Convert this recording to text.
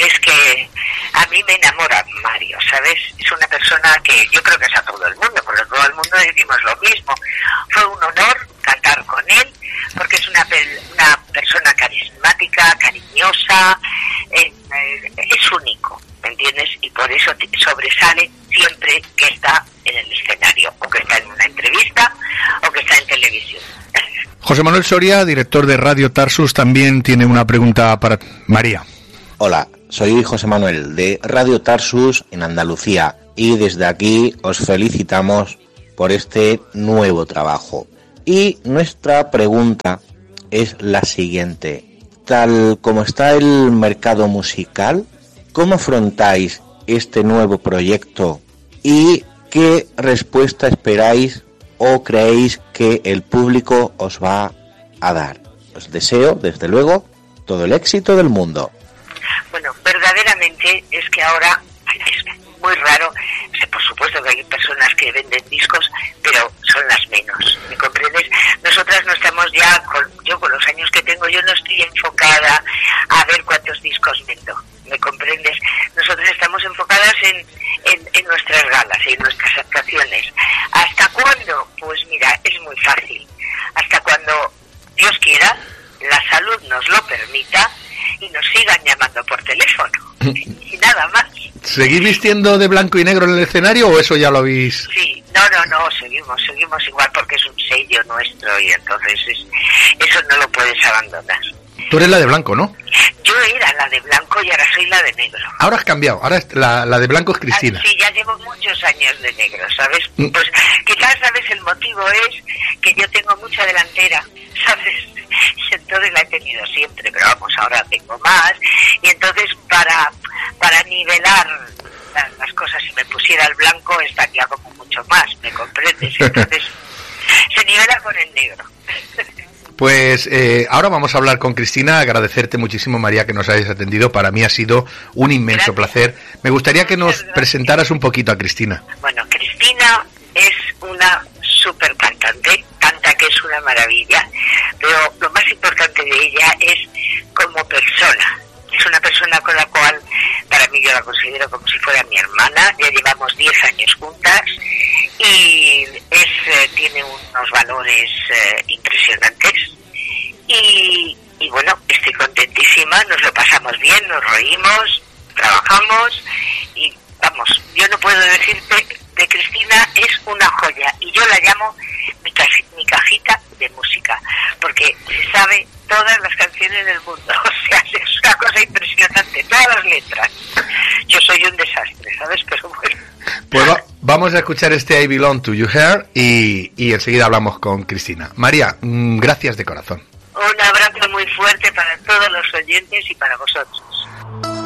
es que a mí me enamora Mario, ¿sabes? Es una persona que yo creo que es a todo el mundo, porque todo el mundo decimos lo mismo. Fue un honor cantar con él, porque es una persona carismática, cariñosa, es único, ¿me entiendes? Y por eso sobresale siempre que está en el escenario, o que está en una entrevista, o que está en televisión. José Manuel Soria, director de Radio Tarsus, también tiene una pregunta para María. Hola, soy José Manuel de Radio Tarsus en Andalucía y desde aquí os felicitamos por este nuevo trabajo. Y nuestra pregunta es la siguiente. Tal como está el mercado musical, ¿cómo afrontáis este nuevo proyecto y qué respuesta esperáis o creéis que el público os va a dar? Os deseo, desde luego, todo el éxito del mundo. Bueno, verdaderamente es que ahora es muy raro. O sea, por supuesto que hay personas que venden discos, pero son las menos, ¿me comprendes? Nosotras no estamos ya, yo con los años que tengo, yo no estoy enfocada a ver cuántos discos vendo, ¿me comprendes? Nosotras estamos enfocadas en nuestras galas y en nuestras actuaciones. ¿Hasta cuándo? Pues mira, es muy fácil. Hasta cuando Dios quiera, la salud nos lo permita y nos sigan llamando por teléfono. Y nada más. ¿Seguís vistiendo de blanco y negro en el escenario o eso ya lo habéis...? Sí, no, seguimos igual porque es un sello nuestro y entonces eso no lo puedes abandonar. Tú eres la de blanco, ¿no? Yo era la de blanco y ahora soy la de negro. Ahora has cambiado, ahora la de blanco es Cristina. Sí, ya llevo muchos años de negro, ¿sabes? Pues quizás, ¿sabes? El motivo es que yo tengo mucha delantera, ¿sabes? Y entonces la he tenido siempre, pero vamos, ahora tengo más. Y entonces para nivelar las cosas, si me pusiera el blanco estaría como mucho más, ¿me comprendes? Entonces se nivela con el negro. Pues ahora vamos a hablar con Cristina. Agradecerte muchísimo, María, que nos hayas atendido. Para mí ha sido un inmenso placer. Me gustaría que nos presentaras un poquito a Cristina. Bueno, Cristina es una súper cantante, canta que es una maravilla, pero lo más importante de ella es como persona. Es una persona con la cual, para mí, yo la considero como si fuera mi hermana. Ya llevamos 10 años juntas y tiene unos valores impresionantes. Y bueno, estoy contentísima, nos lo pasamos bien, nos reímos, trabajamos y vamos, yo no puedo decirte que Cristina es una joya y yo la llamo mi cajita de música, porque se sabe todas las canciones del mundo, o sea, es una cosa impresionante, todas las letras. Yo soy un desastre, ¿sabes? Pero bueno. Pues vamos a escuchar este I Belong to You Here y enseguida hablamos con Cristina. María, gracias de corazón. Un abrazo muy fuerte para todos los oyentes y para vosotros.